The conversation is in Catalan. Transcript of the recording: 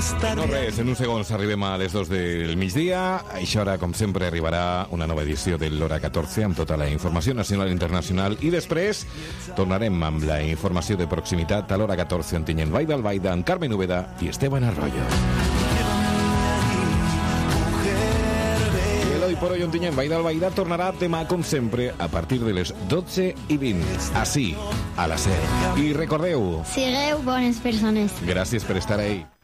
No res, en uns segons arribem a les 2 del migdia. A aquesta hora, com sempre, arribarà una nova edició de l'Hora 14 amb tota la informació nacional i internacional, i després tornarem amb la informació de proximitat a l'Hora 14 on tinguem Vaida Albaida, amb Carmen Úbeda i Esteban Arroyo. I per hoy on tinguem Vaida Albaida tornarà demà, com sempre, a partir de les 12:20, així, a la SER. I recordeu... Sigueu bones persones. Gràcies per estar ahí.